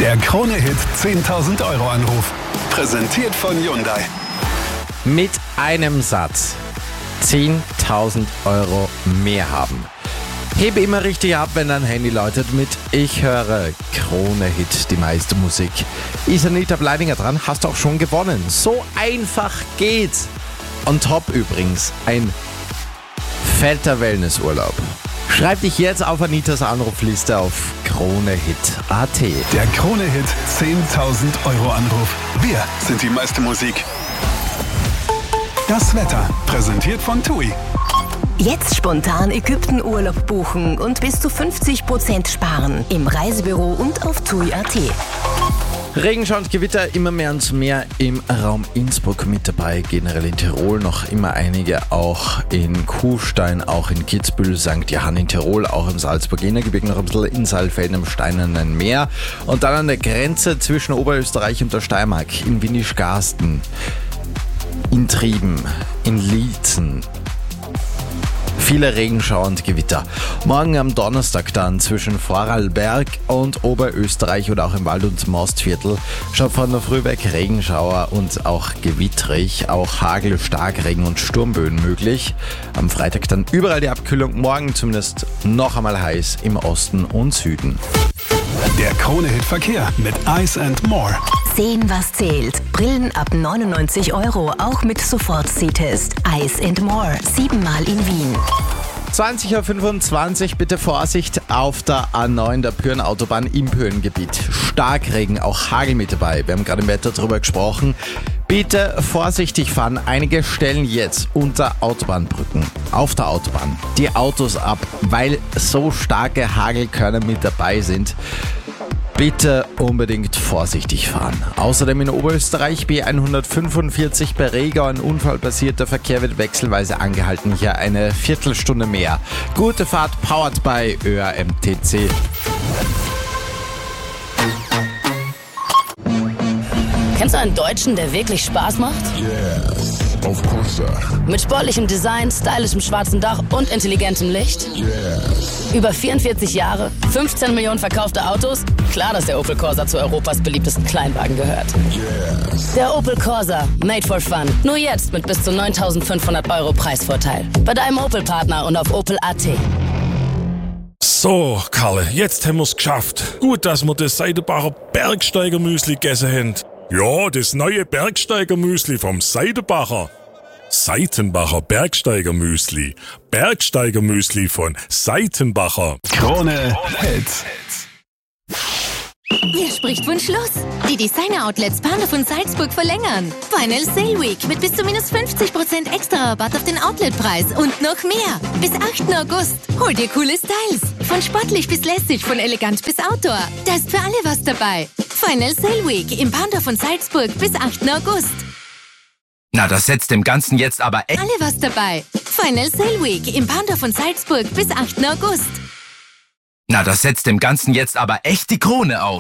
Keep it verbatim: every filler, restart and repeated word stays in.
Der Krone-Hit zehntausend Euro Anruf. Präsentiert von Hyundai. Mit einem Satz zehntausend Euro mehr haben. Hebe immer richtig ab, wenn dein Handy läutet mit Ich höre Krone-Hit, die meiste Musik. Ist Anita Bleidinger dran? Hast auch schon gewonnen. So einfach geht's. On top übrigens ein fetter Wellnessurlaub. Schreib dich jetzt auf Anitas Anrufliste auf Krone-Hit punkt at. Der Krone-Hit zehntausend Euro Anruf. Wir sind die meiste Musik. Das Wetter, präsentiert von TUI. Jetzt spontan Ägyptenurlaub buchen und bis zu fünfzig Prozent sparen im Reisebüro und auf tui punkt at. Regenschauer und Gewitter immer mehr und mehr im Raum Innsbruck mit dabei. Generell in Tirol noch immer einige, auch in Kufstein, auch in Kitzbühel, Sankt Johann in Tirol, auch im Salzburgener Gebirge noch ein bisschen in Saalfelden am Steinernen Meer. Und dann an der Grenze zwischen Oberösterreich und der Steiermark in Windischgarsten, in Trieben, in Liezen. Viele Regenschauer und Gewitter. Morgen am Donnerstag dann zwischen Vorarlberg und Oberösterreich oder auch im Wald- und Mostviertel schon von der Früh weg Regenschauer und auch gewittrig, auch Hagel, Starkregen und Sturmböen möglich. Am Freitag dann überall die Abkühlung, morgen zumindest noch einmal heiß im Osten und Süden. Der Krone-Hit Verkehr mit Ice and More. Sehen, was zählt. Brillen ab neunundneunzig Euro, auch mit Sofort-Sehtest. Ice and More, siebenmal in Wien. zwanzig Uhr fünfundzwanzig, bitte Vorsicht auf der A neun, der Pyhrn-Autobahn im Pyhrn-Gebiet. Starkregen, auch Hagel mit dabei. Wir haben gerade im Wetter drüber gesprochen. Bitte vorsichtig fahren. Einige stellen jetzt unter Autobahnbrücken auf der Autobahn die Autos ab, weil so starke Hagelkörner mit dabei sind. Bitte unbedingt vorsichtig fahren. Außerdem in Oberösterreich B hundertfünfundvierzig bei Regau ein Unfall passiert. Der Verkehr wird wechselweise angehalten. Hier eine Viertelstunde mehr. Gute Fahrt, powered by Ö A M T C. Kennst du einen Deutschen, der wirklich Spaß macht? Yes, of course, sir. Mit sportlichem Design, stylischem schwarzen Dach und intelligentem Licht? Yes. Über vierundvierzig Jahre, fünfzehn Millionen verkaufte Autos? Klar, dass der Opel Corsa zu Europas beliebtesten Kleinwagen gehört. Yes. Der Opel Corsa, made for fun. Nur jetzt mit bis zu neuntausendfünfhundert Euro Preisvorteil. Bei deinem Opel-Partner und auf opel punkt at. So, Karle, jetzt haben wir's geschafft. Gut, dass wir das Seidenbacher Bergsteiger-Müsli gegessen haben. Ja, das neue Bergsteiger-Müsli vom Seidenbacher. Seitenbacher Bergsteiger-Müsli. Bergsteiger-Müsli von Seitenbacher. Krone-Hit. Wer spricht von Schluss? Die Designer-Outlets Bahnhof und Salzburg verlängern. Final Sale Week mit bis zu minus fünfzig Prozent extra Rabatt auf den Outletpreis und noch mehr. Bis achten August. Hol dir coole Styles. Von sportlich bis lässig, von elegant bis Outdoor. Da ist für alle was dabei. Final Sale Week im Bahnhof und Salzburg bis achten August. Na, das setzt dem Ganzen jetzt aber echt... Alle was dabei. Final Sale Week im Bahnhof und Salzburg bis achten August. Na, das setzt dem Ganzen jetzt aber echt die Krone auf.